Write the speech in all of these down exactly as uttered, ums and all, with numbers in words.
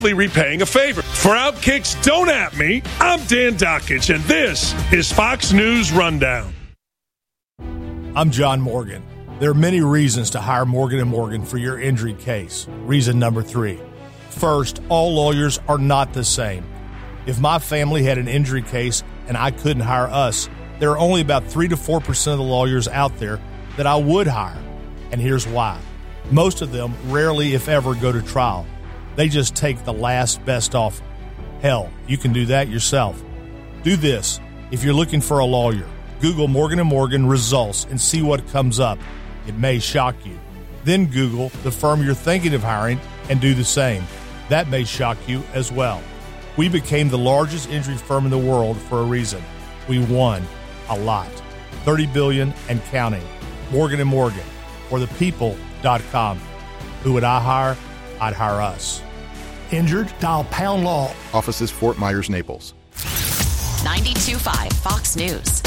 repaying a favor. For Outkick's Don't At Me, I'm Dan Dockich, and this is Fox News Rundown. I'm John Morgan. There are many reasons to hire Morgan and Morgan for your injury case. Reason number three. First, all lawyers are not the same. If my family had an injury case and I couldn't hire us, there are only about three to four percent of the lawyers out there that I would hire. And here's why. Most of them rarely, if ever, go to trial. They just take the last best offer. Hell, you can do that yourself. Do this. If you're looking for a lawyer, Google Morgan and Morgan results and see what comes up. It may shock you. Then Google the firm you're thinking of hiring and do the same. That may shock you as well. We became the largest injury firm in the world for a reason. We won a lot. thirty billion dollars and counting. Morgan and Morgan, or the people dot com. Who would I hire? I'd hire us. Injured? Dial Pound Law. Offices Fort Myers, Naples. ninety-two point five Fox News.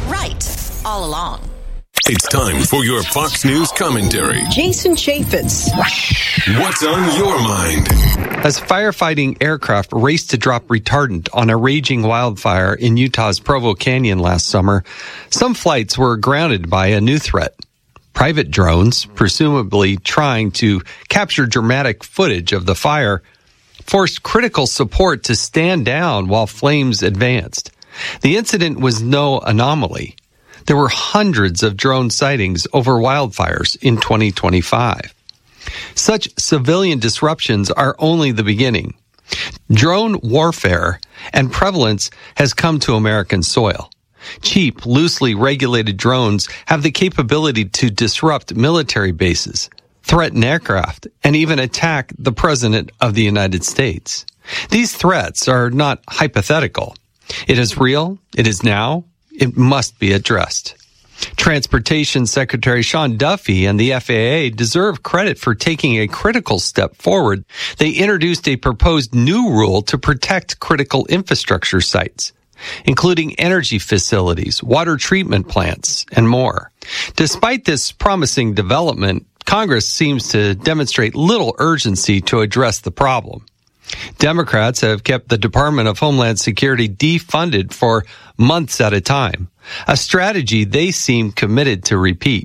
Right all along. It's time for your Fox News commentary. Jason Chaffetz. What's on your mind? As firefighting aircraft raced to drop retardant on a raging wildfire in Utah's Provo Canyon last summer, some flights were grounded by a new threat. Private drones, presumably trying to capture dramatic footage of the fire, forced critical support to stand down while flames advanced. The incident was no anomaly. There were hundreds of drone sightings over wildfires in twenty twenty-five. Such civilian disruptions are only the beginning. Drone warfare and prevalence has come to American soil. Cheap, loosely regulated drones have the capability to disrupt military bases, threaten aircraft, and even attack the President of the United States. These threats are not hypothetical. It is real. It is now. It must be addressed. Transportation Secretary Sean Duffy and the F A A deserve credit for taking a critical step forward. They introduced a proposed new rule to protect critical infrastructure sites, including energy facilities, water treatment plants, and more. Despite this promising development, Congress seems to demonstrate little urgency to address the problem. Democrats have kept the Department of Homeland Security defunded for months at a time, a strategy they seem committed to repeat.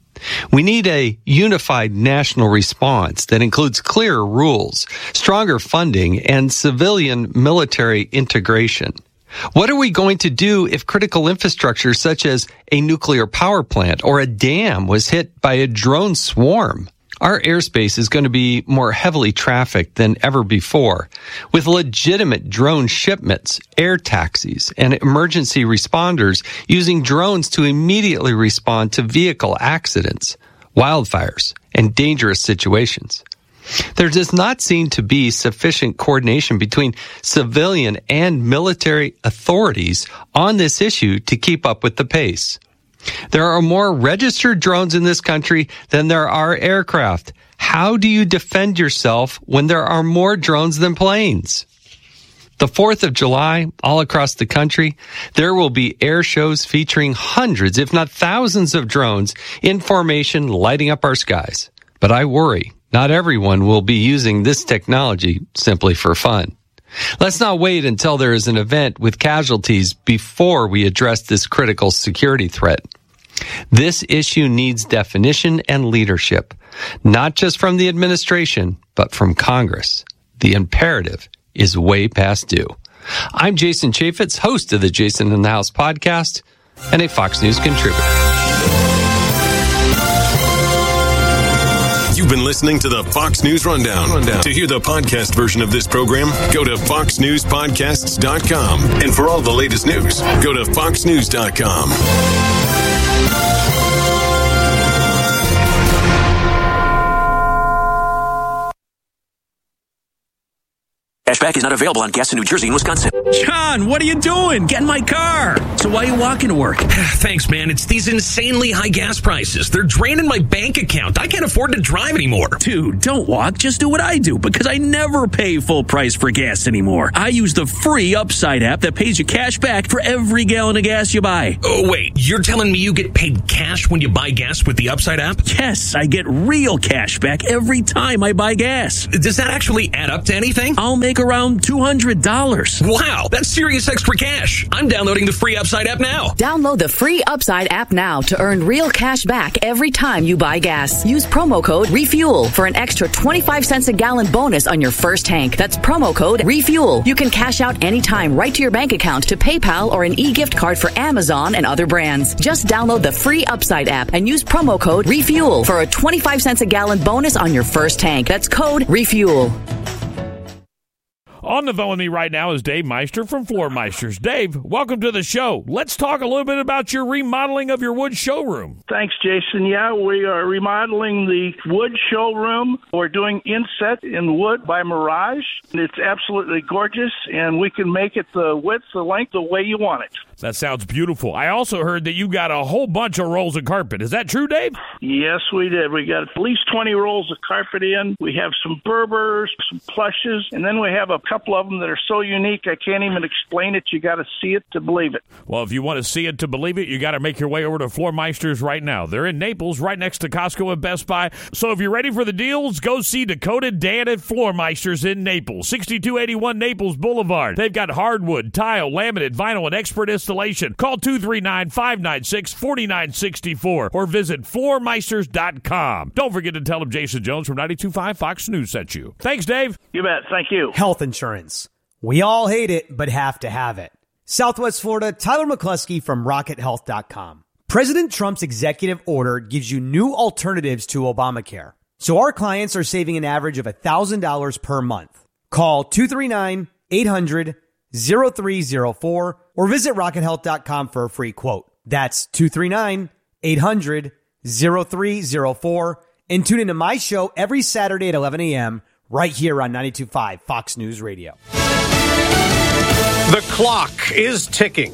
We need a unified national response that includes clearer rules, stronger funding, and civilian military integration. What are we going to do if critical infrastructure such as a nuclear power plant or a dam was hit by a drone swarm? Our airspace is going to be more heavily trafficked than ever before, with legitimate drone shipments, air taxis, and emergency responders using drones to immediately respond to vehicle accidents, wildfires, and dangerous situations. There does not seem to be sufficient coordination between civilian and military authorities on this issue to keep up with the pace. There are more registered drones in this country than there are aircraft. How do you defend yourself when there are more drones than planes? The fourth of July, all across the country, there will be air shows featuring hundreds, if not thousands of drones in formation lighting up our skies. But I worry, not everyone will be using this technology simply for fun. Let's not wait until there is an event with casualties before we address this critical security threat. This issue needs definition and leadership, not just from the administration, but from Congress. The imperative is way past due. I'm Jason Chaffetz, host of the Jason in the House podcast and a Fox News contributor. You've been listening to the Fox News Rundown. Rundown. To hear the podcast version of this program, go to fox news podcasts dot com. And for all the latest news, go to fox news dot com. Cashback is not available on gas in New Jersey and Wisconsin. John, what are you doing? Get in my car. So why are you walking to work? Thanks, man. It's these insanely high gas prices. They're draining my bank account. I can't afford to drive anymore. Dude, don't walk. Just do what I do, because I never pay full price for gas anymore. I use the free Upside app that pays you cash back for every gallon of gas you buy. Oh, wait. You're telling me you get paid cash when you buy gas with the Upside app? Yes, I get real cash back every time I buy gas. Does that actually add up to anything? I'll make around two hundred dollars. Wow, that's serious extra cash. I'm downloading the free Upside app now. Download the free Upside app now to earn real cash back every time you buy gas. Use promo code REFUEL for an extra twenty-five cents a gallon bonus on your first tank. That's promo code REFUEL. You can cash out anytime right to your bank account, to PayPal, or an e-gift card for Amazon and other brands. Just download the free Upside app and use promo code REFUEL for a twenty-five cents a gallon bonus on your first tank. That's code REFUEL. On the phone with me right now is Dave Meister from Floor Meisters. Dave, welcome to the show. Let's talk a little bit about your remodeling of your wood showroom. Thanks, Jason. Yeah, we are remodeling the wood showroom. We're doing inset in wood by Mirage. It's absolutely gorgeous, and we can make it the width, the length, the way you want it. That sounds beautiful. I also heard that you got a whole bunch of rolls of carpet. Is that true, Dave? Yes, we did. We got at least twenty rolls of carpet in. We have some Berbers, some plushes, and then we have a couple of them that are so unique I can't even explain it. You got to see it to believe it. Well, if you want to see it to believe it, you got to make your way over to Floor Meisters right now. They're in Naples, right next to Costco and Best Buy. So if you're ready for the deals, go see Dakota Dan at Floor Meisters in Naples, sixty-two eighty-one Naples Boulevard. They've got hardwood, tile, laminate, vinyl, and expert installation. Call two three nine, five nine six, four nine six four or visit floor meisters dot com. Don't forget to tell them Jason Jones from ninety-two point five Fox News sent you. Thanks, Dave. You bet. Thank you. Health insurance. We all hate it, but have to have it. Southwest Florida, Tyler McCluskey from rocket health dot com. President Trump's executive order gives you new alternatives to Obamacare. So our clients are saving an average of one thousand dollars per month. Call two three nine, eight hundred, zero three zero four or visit rocket health dot com for a free quote. That's two three nine, eight hundred, zero three zero four. And tune into my show every Saturday at eleven a.m. right here on ninety-two point five Fox News Radio. The clock is ticking.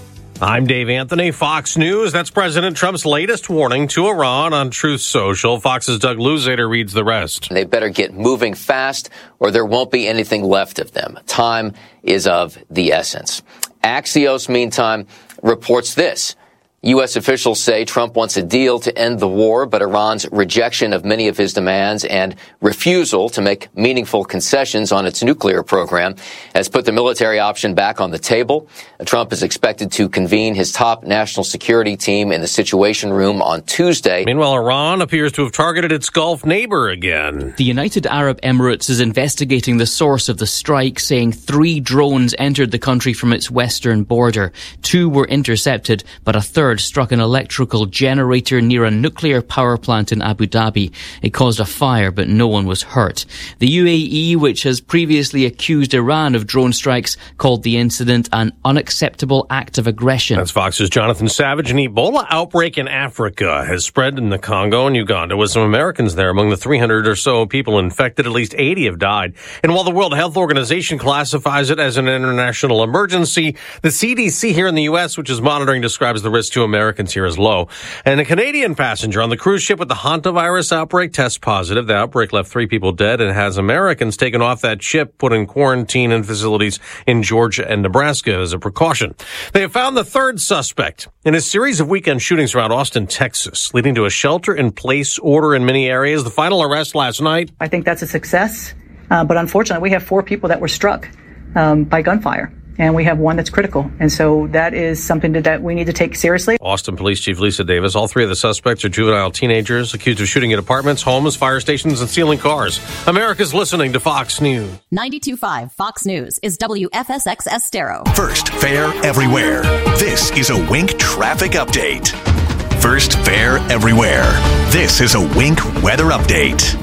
I'm Dave Anthony, Fox News. That's President Trump's latest warning to Iran on Truth Social. Fox's Doug Luzader reads the rest. They better get moving fast or there won't be anything left of them. Time is of the essence. Axios, meantime, reports this. U S officials say Trump wants a deal to end the war, but Iran's rejection of many of his demands and refusal to make meaningful concessions on its nuclear program has put the military option back on the table. Trump is expected to convene his top national security team in the Situation Room on Tuesday. Meanwhile, Iran appears to have targeted its Gulf neighbor again. The United Arab Emirates is investigating the source of the strike, saying three drones entered the country from its western border. Two were intercepted, but a third struck an electrical generator near a nuclear power plant in Abu Dhabi. It caused a fire, but no one was hurt. The U A E, which has previously accused Iran of drone strikes, called the incident an unacceptable act of aggression. That's Fox's Jonathan Savage. An Ebola outbreak in Africa has spread in the Congo and Uganda, with some Americans there. Among the three hundred or so people infected, at least eighty have died. And while the World Health Organization classifies it as an international emergency, the C D C here in the U S, which is monitoring, describes the risk to Americans here as low. And a Canadian passenger on the cruise ship with the hantavirus outbreak tests positive. The outbreak left three people dead and has Americans taken off that ship, put in quarantine in facilities in Georgia and Nebraska as a precaution. They have found the third suspect in a series of weekend shootings around Austin, Texas, leading to a shelter-in-place order in many areas. The final arrest last night. I think that's a success, uh, but unfortunately, we have four people that were struck um, by gunfire. And we have one that's critical. And so that is something that, that we need to take seriously. Austin Police Chief Lisa Davis. All three of the suspects are juvenile teenagers accused of shooting at apartments, homes, fire stations, and stealing cars. America's listening to Fox News. ninety-two point five Fox News is W F S X Estero. First, fair everywhere. This is a Wink traffic update. First, fair everywhere. This is a Wink weather update.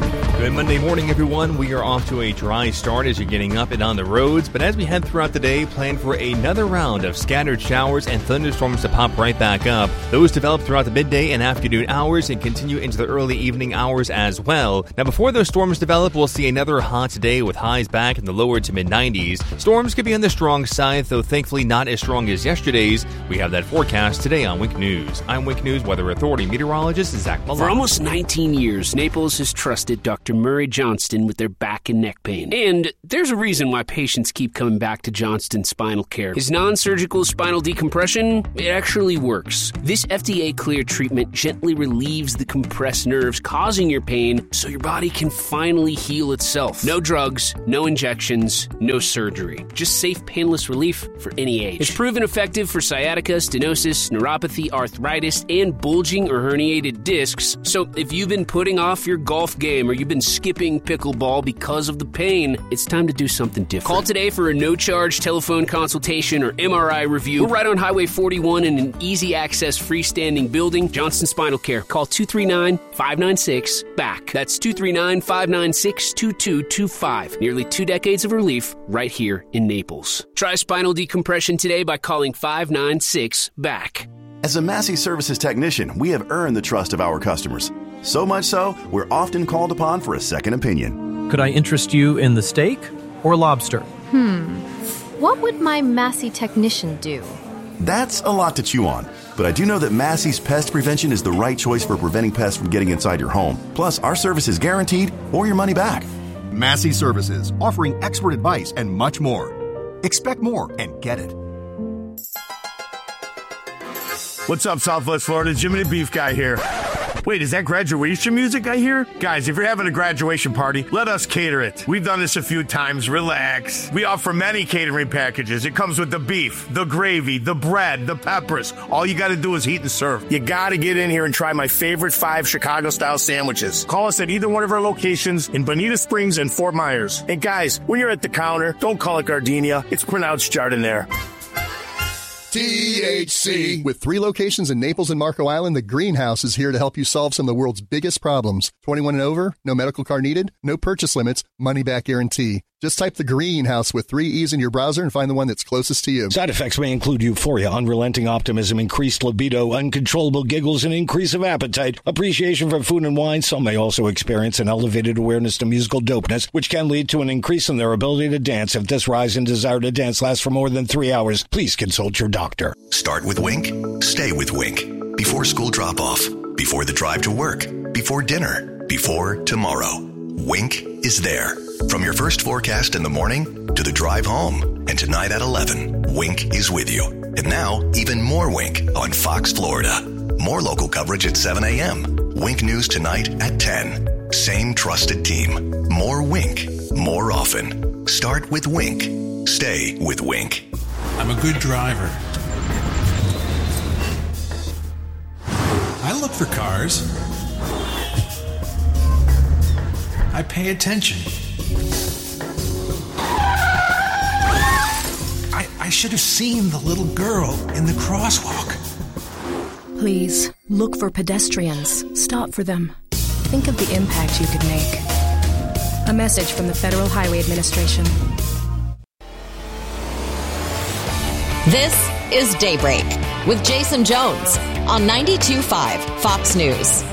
Good Monday morning, everyone. We are off to a dry start as you're getting up and on the roads, but as we head throughout the day, plan for another round of scattered showers and thunderstorms to pop right back up. Those develop throughout the midday and afternoon hours and continue into the early evening hours as well. Now, before those storms develop, we'll see another hot day with highs back in the lower to mid nineties. Storms could be on the strong side, though thankfully not as strong as yesterday's. We have that forecast today on Wink News. I'm Wink News Weather Authority meteorologist Zach Malone. For almost nineteen years, Naples has trusted Doctor Murray Johnston with their back and neck pain. And there's a reason why patients keep coming back to Johnston Spinal Care. His non-surgical spinal decompression, it actually works. This F D A-cleared treatment gently relieves the compressed nerves causing your pain so your body can finally heal itself. No drugs, no injections, no surgery. Just safe, painless relief for any age. It's proven effective for sciatica, stenosis, neuropathy, arthritis, and bulging or herniated discs. So if you've been putting off your golf game or you've been skipping pickleball because of the pain, it's time to do something different. Call today for a no-charge telephone consultation or M R I review. We're right on Highway forty-one in an easy-access freestanding building. Johnston Spinal Care. Call two three nine, five nine six, B A C K. That's two three nine, five nine six, two two two five. Nearly two decades of relief right here in Naples. Try spinal decompression today by calling five nine six, B A C K. As a Massey Services technician, we have earned the trust of our customers. So much so, we're often called upon for a second opinion. Could I interest you in the steak or lobster? Hmm. What would my Massey technician do? That's a lot to chew on. But I do know that Massey's Pest Prevention is the right choice for preventing pests from getting inside your home. Plus, our service is guaranteed or your money back. Massey Services, offering expert advice and much more. Expect more and get it. What's up, Southwest Florida? Jimmy the Beef Guy here. Wait, is that graduation music I hear? Guys, if you're having a graduation party, let us cater it. We've done this a few times. Relax. We offer many catering packages. It comes with the beef, the gravy, the bread, the peppers. All you got to do is heat and serve. You got to get in here and try my favorite five Chicago-style sandwiches. Call us at either one of our locations in Bonita Springs and Fort Myers. And guys, when you're at the counter, don't call it gardenia. It's pronounced Jardiniere. T H C. With three locations in Naples and Marco Island, the Greenhouse is here to help you solve some of the world's biggest problems. twenty-one and over, no medical card needed, no purchase limits, money back guarantee. Just type the Greenhouse with three E's in your browser and find the one that's closest to you. Side effects may include euphoria, unrelenting optimism, increased libido, uncontrollable giggles, and increase of appetite, appreciation for food and wine. Some may also experience an elevated awareness to musical dopeness, which can lead to an increase in their ability to dance. If this rise in desire to dance lasts for more than three hours, please consult your doctor. Start with Wink. Stay with Wink. Before school drop-off, before the drive to work, before dinner, before tomorrow. Wink is there. From your first forecast in the morning to the drive home and tonight at eleven, Wink is with you. And now, even more Wink on Fox Florida. More local coverage at seven a.m. Wink News tonight at ten. Same trusted team. More Wink, more often. Start with Wink. Stay with Wink. I'm a good driver. I look for cars. I pay attention. I, I should have seen the little girl in the crosswalk. Please, look for pedestrians. Stop for them. Think of the impact you could make. A message from the Federal Highway Administration. This is Daybreak with Jason Jones on ninety-two point five Fox News.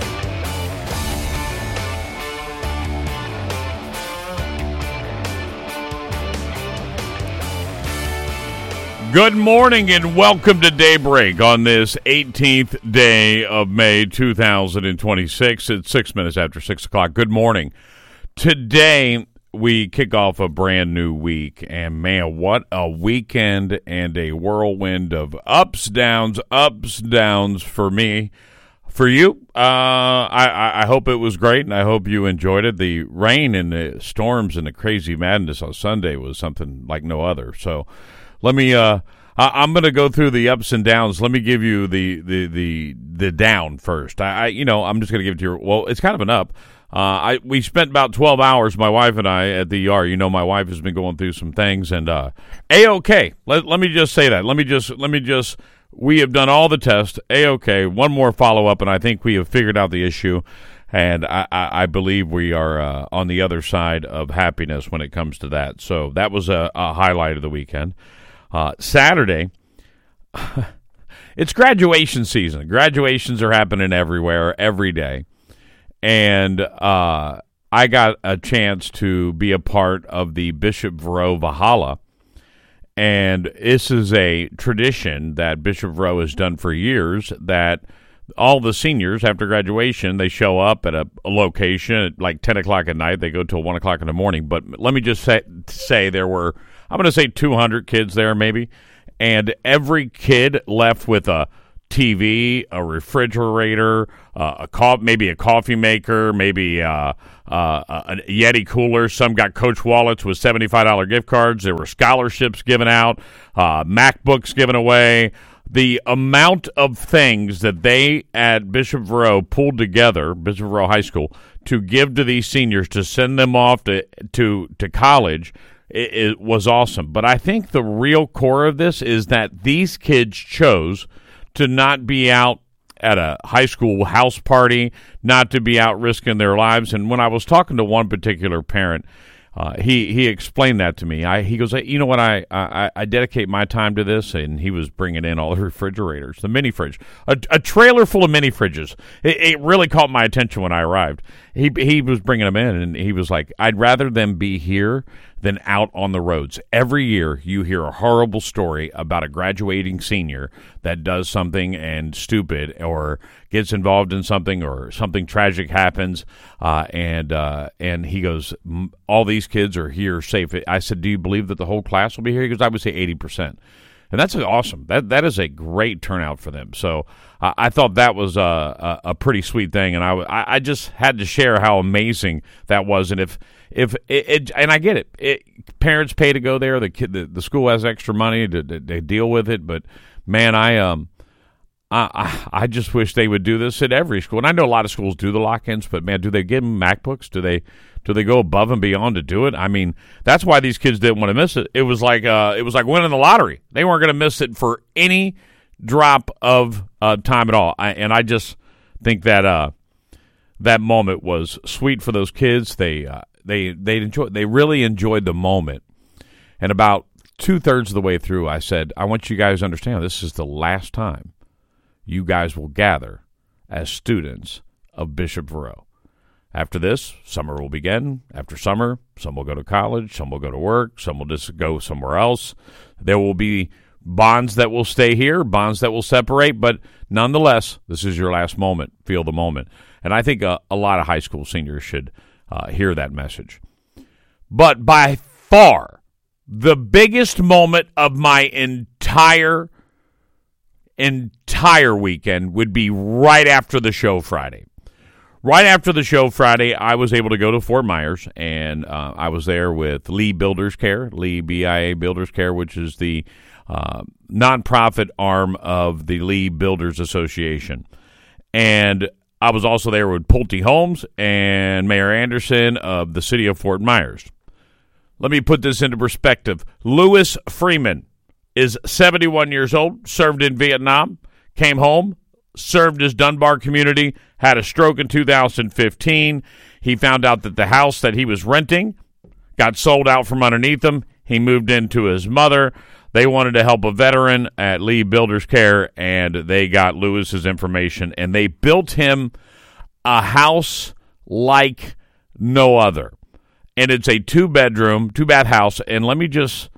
Good morning and welcome to Daybreak on this eighteenth day of May two thousand twenty-six. It's six minutes after six o'clock. Good morning. Today we kick off a brand new week, and man, what a weekend and a whirlwind of ups, downs, ups, downs for me. For you, uh, I, I hope it was great, and I hope you enjoyed it. The rain and the storms and the crazy madness on Sunday was something like no other. So let me, uh, I, I'm going to go through the ups and downs. Let me give you the, the, the, the down first. I, I you know, I'm just going to give it to you. Well, it's kind of an up. Uh, I we spent about twelve hours, my wife and I, at the E R. You know, my wife has been going through some things, and uh, A-okay. Let let me just say that. Let me just let me just. We have done all the tests. A-okay. One more follow up, and I think we have figured out the issue. And I, I, I believe we are uh, on the other side of happiness when it comes to that. So that was a, a highlight of the weekend. Uh, Saturday, it's graduation season. Graduations are happening everywhere, every day. And uh, I got a chance to be a part of the Bishop Verot Valhalla. And this is a tradition that Bishop Verot has done for years, that all the seniors, after graduation, they show up at a, a location at like ten o'clock at night. They go till one o'clock in the morning. But let me just say, say there were, I'm going to say two hundred kids there maybe. And every kid left with a T V, a refrigerator, uh, a co- maybe a coffee maker, maybe uh, uh, a Yeti cooler. Some got Coach wallets with seventy-five dollars gift cards. There were scholarships given out, uh, MacBooks given away. The amount of things that they at Bishop Verot pulled together, Bishop Verot High School, to give to these seniors to send them off to to, to college, it, it was awesome. But I think the real core of this is that these kids chose to not be out at a high school house party, not to be out risking their lives. And when I was talking to one particular parent, uh, he he explained that to me. I he goes, you know what, I, I I dedicate my time to this, and he was bringing in all the refrigerators, the mini fridge, a, a trailer full of mini fridges. It, it really caught my attention when I arrived. He he was bringing them in, and he was like, I'd rather them be here than out on the roads. Every year you hear a horrible story about a graduating senior that does something and stupid, or gets involved in something, or something tragic happens, uh, and uh, and he goes, all these kids are here safe. I said, do you believe that the whole class will be here? He goes, I would say eighty percent. And that's awesome. That That is a great turnout for them. So uh, I thought that was a, a, a pretty sweet thing, and I, I just had to share how amazing that was. And if if it, it and I get it, it, parents pay to go there. The kid, the, the school has extra money to, to, to deal with it. But man, I um, I I just wish they would do this at every school. And I know a lot of schools do the lock-ins, but man, do they give them MacBooks? Do they? Do they go above and beyond to do it? I mean, that's why these kids didn't want to miss it. It was like uh, it was like winning the lottery. They weren't going to miss it for any drop of uh, time at all. I, and I just think that uh, that moment was sweet for those kids. They uh, they they enjoyed. They really enjoyed the moment. And about two thirds of the way through, I said, "I want you guys to understand this is the last time you guys will gather as students of Bishop Verot. After this, summer will begin. After summer, some will go to college, some will go to work, some will just go somewhere else. There will be bonds that will stay here, bonds that will separate, but nonetheless, this is your last moment. Feel the moment." And I think a, a lot of high school seniors should uh, hear that message. But by far, the biggest moment of my entire, entire weekend would be right after the show Friday. Right after the show Friday, I was able to go to Fort Myers, and uh, I was there with Lee Builders Care, Lee B I A Builders Care, which is the uh, nonprofit arm of the Lee Builders Association. And I was also there with Pulte Homes and Mayor Anderson of the city of Fort Myers. Let me put this into perspective. Louis Freeman is seventy-one years old, served in Vietnam, came home, served his Dunbar community, had a stroke in two thousand fifteen. He found out that the house that he was renting got sold out from underneath him. He moved into his mother. They wanted to help a veteran at Lee Builders Care, and they got Lewis's information, and they built him a house like no other. And it's a two-bedroom, two-bath house, and let me just,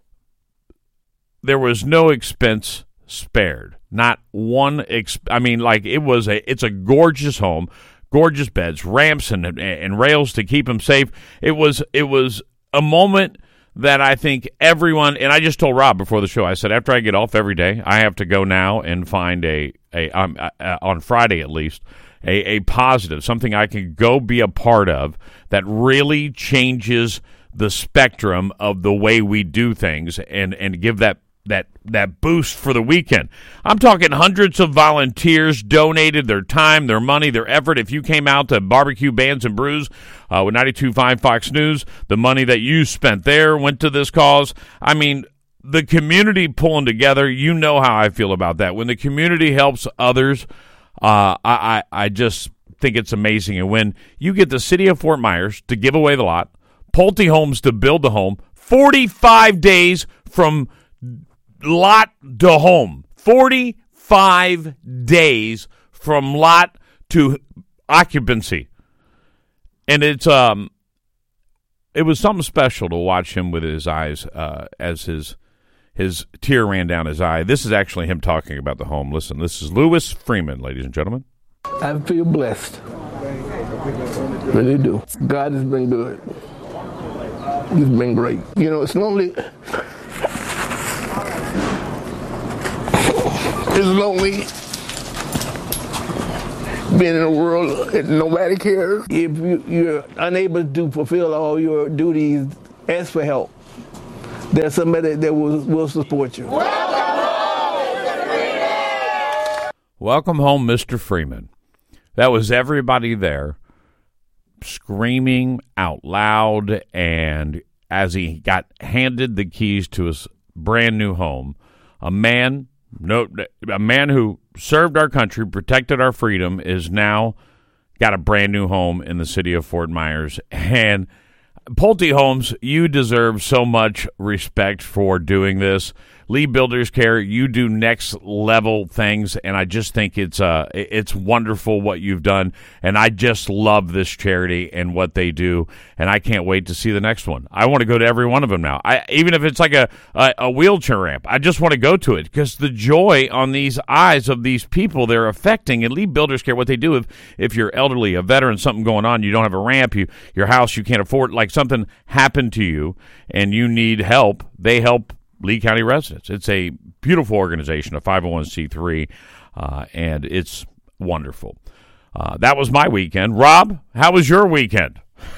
there was no expense spared. Not one, exp- I mean, like, it was a, it's a gorgeous home, gorgeous beds, ramps and, and rails to keep him safe. It was, it was a moment that I think everyone, and I just told Rob before the show, I said, after I get off every day, I have to go now and find a, a um, uh, on Friday at least, a, a positive, something I can go be a part of that really changes the spectrum of the way we do things, and, and give that that that boost for the weekend. I'm talking hundreds of volunteers donated their time, their money, their effort. If you came out to Barbecue Bands and Brews uh, with ninety-two point five Fox News, the money that you spent there went to this cause. I mean, the community pulling together, you know how I feel about that. When the community helps others, uh, I, I, I just think it's amazing. And when you get the city of Fort Myers to give away the lot, Pulte Homes to build the home, forty-five days from lot to home, forty-five days from lot to occupancy. And it's um, it was something special to watch him with his eyes uh, as his his tear ran down his eye. This is actually him talking about the home. Listen, this is Lewis Freeman, ladies and gentlemen. I feel blessed. Really do. God has been good. He's been great. You know, it's lonely. It's lonely being in a world that nobody cares. If you, you're unable to fulfill all your duties, ask for help. There's somebody that will, will support you. Welcome home, Mister Freeman. That was everybody there screaming out loud, and as he got handed the keys to his brand new home, a man, no, a man who served our country, protected our freedom, is now got a brand new home in the city of Fort Myers. And Pulte Homes, you deserve so much respect for doing this. Lee Builders Care, you do next level things, and I just think it's uh it's wonderful what you've done, and I just love this charity and what they do, and I can't wait to see the next one. I want to go to every one of them now. I even if it's like a a, a wheelchair ramp, I just want to go to it because the joy on these eyes of these people they're affecting. And Lee Builders Care, what they do if if you're elderly, a veteran, something going on, you don't have a ramp, you your house you can't afford, like something happened to you and you need help, they help Lee County residents. It's a beautiful organization, a five oh one c three, uh, and it's wonderful. Uh, that was my weekend. Rob, how was your weekend?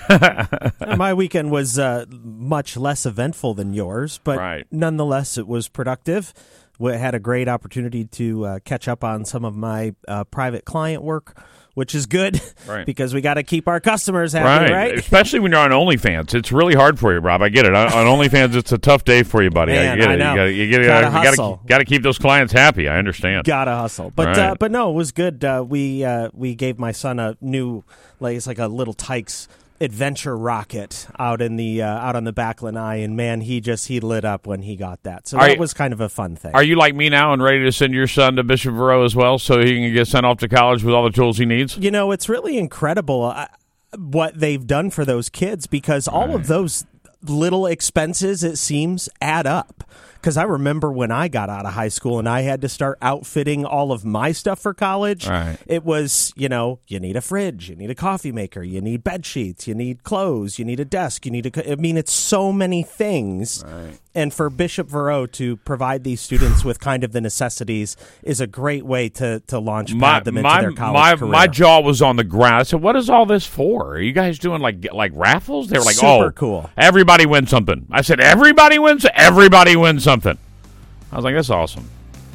My weekend was uh, much less eventful than yours, but right. Nonetheless, it was productive. We had a great opportunity to uh, catch up on some of my uh, private client work, which is good right. because we got to keep our customers happy, right. right? Especially when you're on OnlyFans. It's really hard for you, Rob. I get it. On, on OnlyFans, it's a tough day for you, buddy. Man, I get I it. know. You got you gotta, gotta you hustle. Gotta, gotta keep those clients happy. I understand. Gotta hustle. But right. uh, but no, it was good. Uh, we uh, we gave my son a new, like it's like a little Tykes adventure rocket out in the uh, out on the back lanai, and man, he just he lit up when he got that. So are that you, was kind of a fun thing. Are you like me now and ready to send your son to Bishop Verot as well, so he can get sent off to college with all the tools he needs? You know, it's really incredible uh, what they've done for those kids because all right. of those little expenses, it seems, add up. Because I remember when I got out of high school and I had to start outfitting all of my stuff for college, right. it was, you know, you need a fridge, you need a coffee maker, you need bed sheets, you need clothes, you need a desk, you need a, I mean, it's so many things. Right. And for Bishop Verot to provide these students with kind of the necessities is a great way to, to launch my, them into my, their college my, career. My jaw was on the ground. I said, what is all this for? Are you guys doing like like raffles? They were like, Super oh, cool. Everybody wins something. I said, everybody wins? Everybody wins something. I was like, that's awesome.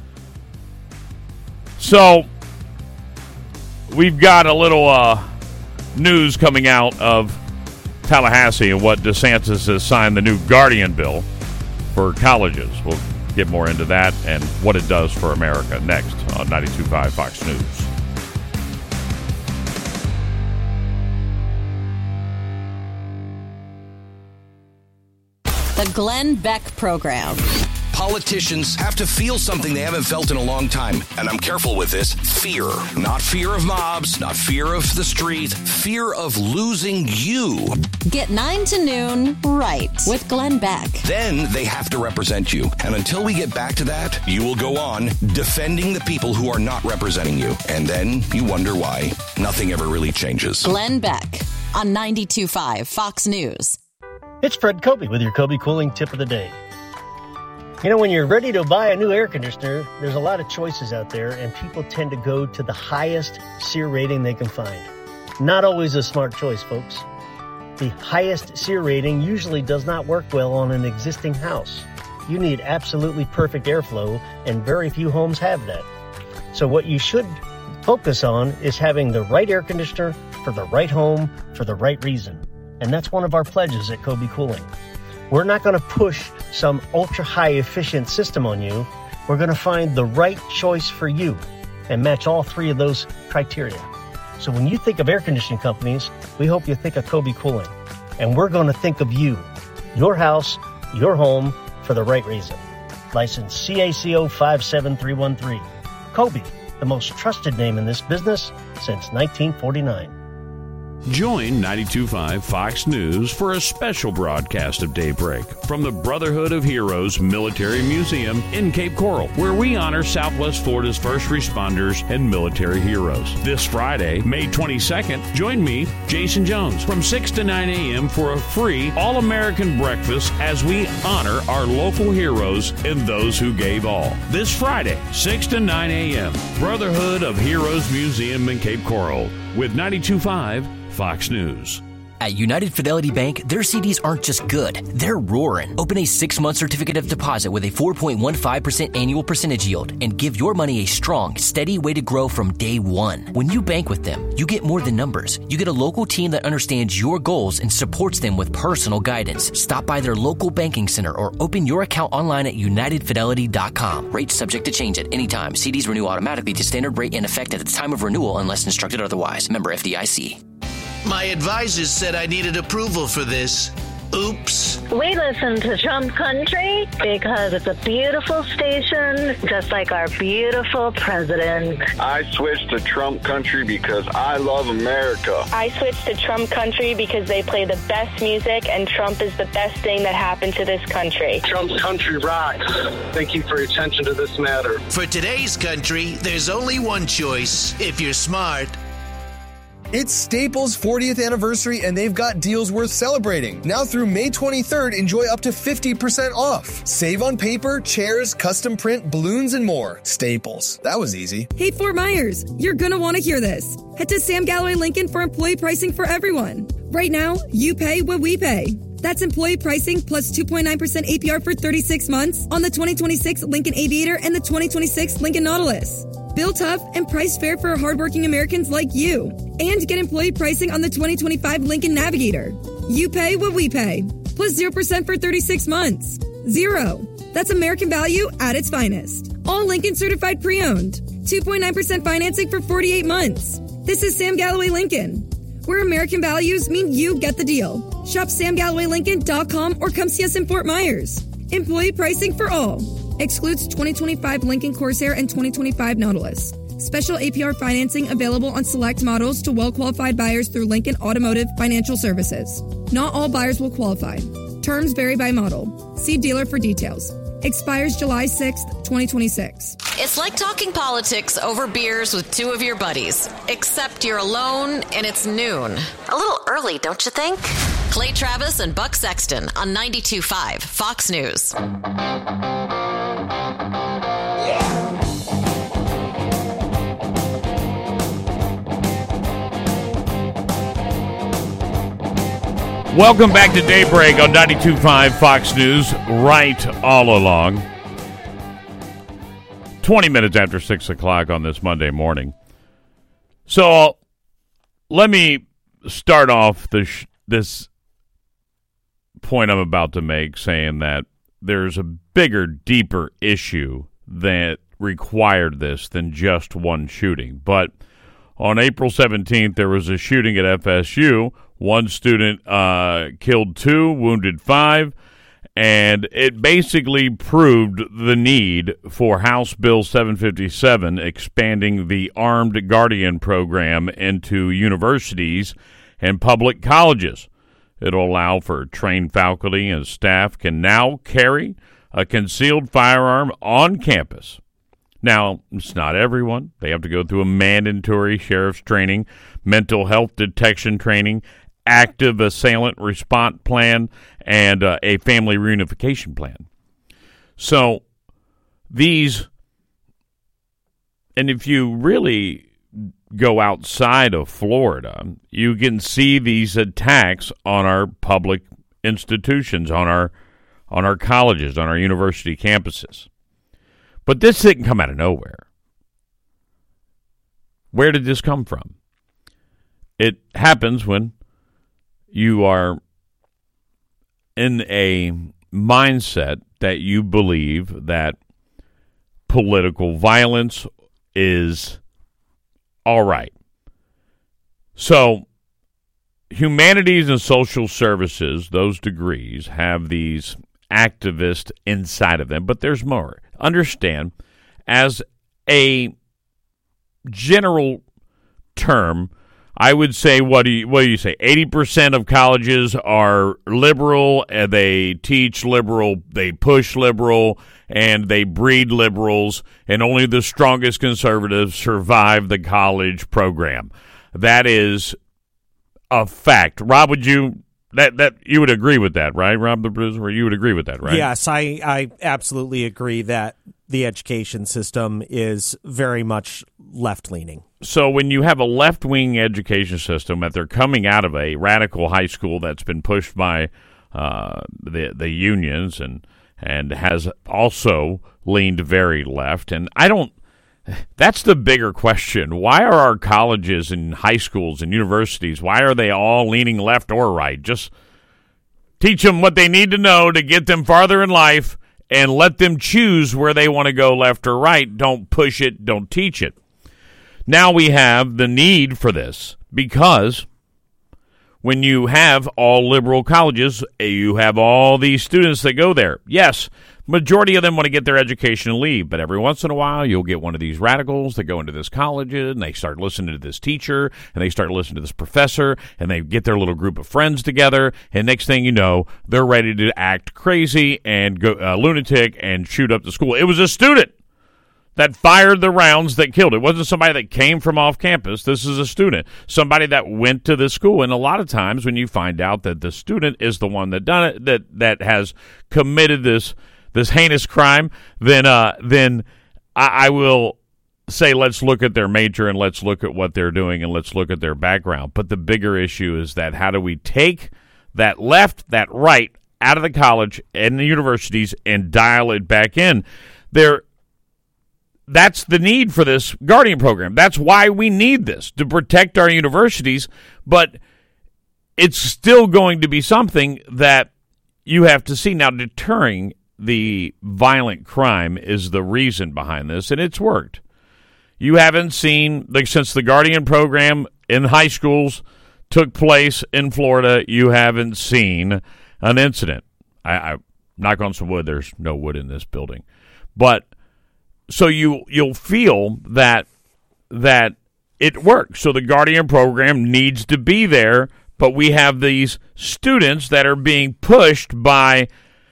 So, we've got a little uh, news coming out of Tallahassee and what DeSantis has signed the new Guardian bill for colleges. We'll get more into that and what it does for America next on ninety-two point five Fox News. The Glenn Beck Program. Politicians have to feel something they haven't felt in a long time. And I'm careful with this. Fear. Not fear of mobs, not fear of the street, fear of losing you. Get nine to noon right with Glenn Beck. Then they have to represent you. And until we get back to that, you will go on defending the people who are not representing you. And then you wonder why nothing ever really changes. Glenn Beck on ninety-two point five Fox News. It's Fred Kobe with your Kobe Cooling Tip of the Day. You know, when you're ready to buy a new air conditioner, there's a lot of choices out there, and people tend to go to the highest SEER rating they can find. Not always a smart choice, folks. The highest SEER rating usually does not work well on an existing house. You need absolutely perfect airflow, and very few homes have that. So what you should focus on is having the right air conditioner for the right home for the right reason. And that's one of our pledges at Kobe Cooling. We're not going to push some ultra-high efficient system on you. We're going to find the right choice for you and match all three of those criteria. So when you think of air conditioning companies, we hope you think of Kobe Cooling. And we're going to think of you, your house, your home, for the right reason. License C A C O five seven three one three. Kobe, the most trusted name in this business since nineteen forty-nine. Join ninety-two point five Fox News for a special broadcast of Daybreak from the Brotherhood of Heroes Military Museum in Cape Coral, where we honor Southwest Florida's first responders and military heroes. This Friday, May twenty-second, join me, Jason Jones, from six to nine a.m. for a free all-American breakfast as we honor our local heroes and those who gave all. This Friday, six to nine a.m., Brotherhood of Heroes Museum in Cape Coral with ninety-two point five Fox News. At United Fidelity Bank, their C Ds aren't just good, they're roaring. Open a six-month certificate of deposit with a four point one five percent annual percentage yield and give your money a strong, steady way to grow from day one. When you bank with them, you get more than numbers. You get a local team that understands your goals and supports them with personal guidance. Stop by their local banking center or open your account online at united fidelity dot com. Rates subject to change at any time. C Ds renew automatically to standard rate in effect at the time of renewal unless instructed otherwise. Member F D I C. My advisors said I needed approval for this. Oops. We listen to Trump Country because it's a beautiful station, just like our beautiful president. I switched to Trump Country because I love America. I switched to Trump Country because they play the best music and Trump is the best thing that happened to this country. Trump's country rocks. Thank you for your attention to this matter. For today's country, there's only one choice, if you're smart. It's Staples' fortieth anniversary, and they've got deals worth celebrating. Now through May twenty-third, enjoy up to fifty percent off. Save on paper, chairs, custom print, balloons, and more. Staples. That was easy. Hey, Fort Myers, you're going to want to hear this. Head to Sam Galloway Lincoln for employee pricing for everyone. Right now, you pay what we pay. That's employee pricing plus two point nine percent A P R for thirty-six months on the twenty twenty-six Lincoln Aviator and the twenty twenty-six Lincoln Nautilus. Built tough and priced fair for hardworking Americans like you. And get employee pricing on the twenty twenty-five Lincoln Navigator. You pay what we pay. Plus zero percent for thirty-six months. Zero. That's American value at its finest. All Lincoln certified pre-owned. two point nine percent financing for forty-eight months. This is Sam Galloway Lincoln, where American values mean you get the deal. Shop sam galloway lincoln dot com or come see us in Fort Myers. Employee pricing for all. Excludes twenty twenty-five Lincoln Corsair and twenty twenty-five Nautilus. Special A P R financing available on select models to well-qualified buyers through Lincoln Automotive Financial Services. Not all buyers will qualify. Terms vary by model. See dealer for details. Expires July sixth, twenty twenty-six. It's like talking politics over beers with two of your buddies. Except you're alone and it's noon. A little early, don't you think? Clay Travis and Buck Sexton on ninety-two point five Fox News. Welcome back to Daybreak on ninety-two point five Fox News, right all along. twenty minutes after six o'clock on this Monday morning. So let me start off this, this point I'm about to make saying that there's a bigger, deeper issue that required this than just one shooting. But on April seventeenth, there was a shooting at F S U. One student uh, killed two, wounded five, and it basically proved the need for House Bill seven fifty-seven, expanding the Armed Guardian program into universities and public colleges. It'll allow for trained faculty and staff can now carry a concealed firearm on campus. Now, it's not everyone. They have to go through a mandatory sheriff's training, mental health detection training, active assailant response plan, and uh, a family reunification plan. So these, and if you really go outside of Florida, you can see these attacks on our public institutions, on our on our colleges, on our university campuses. But this didn't come out of nowhere. Where did this come from? It happens when you are in a mindset that you believe that political violence is all right. So humanities and social services, those degrees, have these activists inside of them, but there's more. Understand, as a general term, I would say, what do you, what do you say? eighty percent of colleges are liberal, and they teach liberal, they push liberal, and they breed liberals, and only the strongest conservatives survive the college program. That is a fact. Rob, would you that that you would agree with that, right? Rob the Bruiser, you would agree with that, right? Yes, I, I absolutely agree that the education system is very much left-leaning. So when you have a left-wing education system that they're coming out of a radical high school that's been pushed by uh, the the unions and and has also leaned very left, and I don't. That's the bigger question. Why are our colleges and high schools and universities, why are they all leaning left or right? Just teach them what they need to know to get them farther in life and let them choose where they want to go, left or right. Don't push it. Don't teach it. Now we have the need for this because when you have all liberal colleges, you have all these students that go there. Yes, majority of them want to get their education and leave, but every once in a while you'll get one of these radicals that go into this college and they start listening to this teacher and they start listening to this professor and they get their little group of friends together, and next thing you know, they're ready to act crazy and go uh, lunatic and shoot up the school. It was a student that fired the rounds that killed. It wasn't somebody that came from off campus. This is a student, somebody that went to the school. And a lot of times when you find out that the student is the one that done it, that that has committed this this heinous crime, then uh, then I, I will say let's look at their major and let's look at what they're doing and let's look at their background. But the bigger issue is that how do we take that left, that right out of the college and the universities and dial it back in? There. That's the need for this Guardian program. That's why we need this, to protect our universities, but it's still going to be something that you have to see. Now, deterring the violent crime is the reason behind this, and it's worked. You haven't seen, like, since the Guardian program in high schools took place in Florida, you haven't seen an incident. I, I knock on some wood, there's no wood in this building. But So you, you'll feel that that it works. So the Guardian program needs to be there, but we have these students that are being pushed by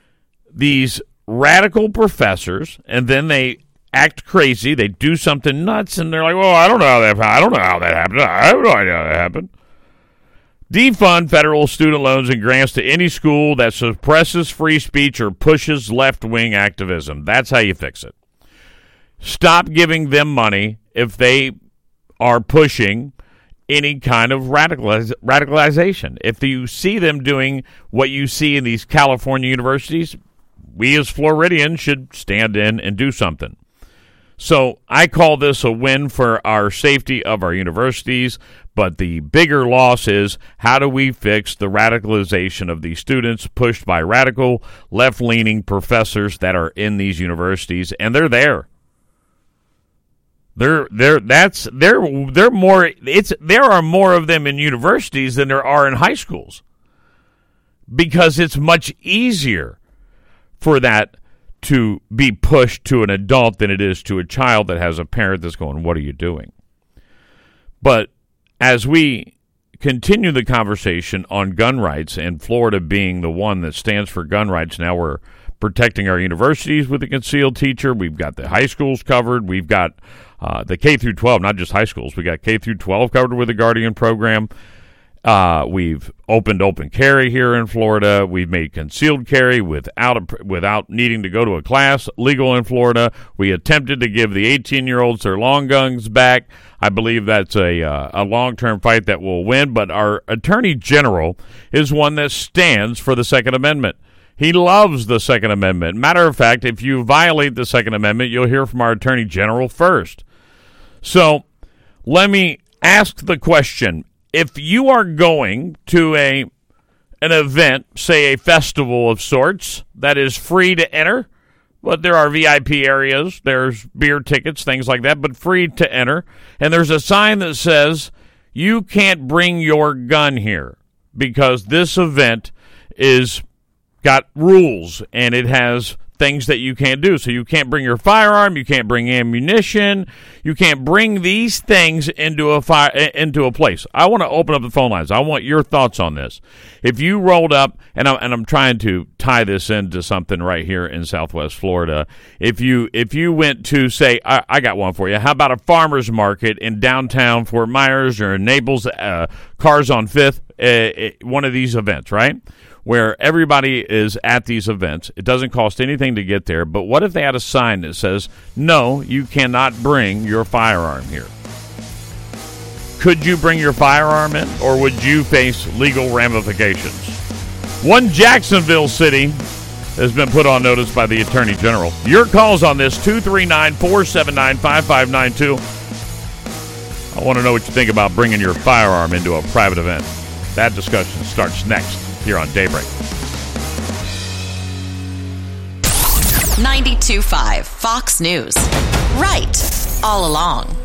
these radical professors, and then they act crazy. They do something nuts, and they're like, "Well, I don't know how that. I don't know how that happened. I have no idea how that happened." Defund federal student loans and grants to any school that suppresses free speech or pushes left-wing activism. That's how you fix it. Stop giving them money if they are pushing any kind of radicaliz- radicalization. If you see them doing what you see in these California universities, we as Floridians should stand in and do something. So I call this a win for our safety of our universities, but the bigger loss is how do we fix the radicalization of these students pushed by radical left-leaning professors that are in these universities, and they're there. They're they're that's they're they're more it's there are more of them in universities than there are in high schools, because it's much easier for that to be pushed to an adult than it is to a child that has a parent that's going, "What are you doing?" But as we continue the conversation on gun rights, and Florida being the one that stands for gun rights, now we're protecting our universities with the concealed teacher. We've got the high schools covered. We've got uh, the K through twelve, not just high schools. We got K through twelve covered with the Guardian program. Uh, we've opened open carry here in Florida. We've made concealed carry without a, without needing to go to a class legal in Florida. We attempted to give the eighteen-year-olds their long guns back. I believe that's a uh, a long-term fight that we'll win, but our Attorney General is one that stands for the Second Amendment. He loves the Second Amendment. Matter of fact, if you violate the Second Amendment, you'll hear from our Attorney General first. So let me ask the question. If you are going to a an event, say a festival of sorts, that is free to enter, but there are V I P areas, there's beer tickets, things like that, but free to enter, and there's a sign that says you can't bring your gun here because this event is got rules and it has things that you can't do. So you can't bring your firearm, you can't bring ammunition, you can't bring these things into a fire into a place. I want to open up the phone lines. I want your thoughts on this. If you rolled up, and I'm, and I'm trying to tie this into something right here in Southwest Florida. If you if you went to, say, I, I got one for you. How about a farmer's market in downtown Fort Myers or in Naples, uh, Cars on Fifth, uh, one of these events, right? Where everybody is at these events. It doesn't cost anything to get there, but what if they had a sign that says, no, you cannot bring your firearm here? Could you bring your firearm in, or would you face legal ramifications? One Jacksonville city has been put on notice by the Attorney General. Your calls on this, two three nine, four seven nine, five five nine two. I want to know what you think about bringing your firearm into a private event. That discussion starts next here on Daybreak. ninety-two point five Fox News. Right all along.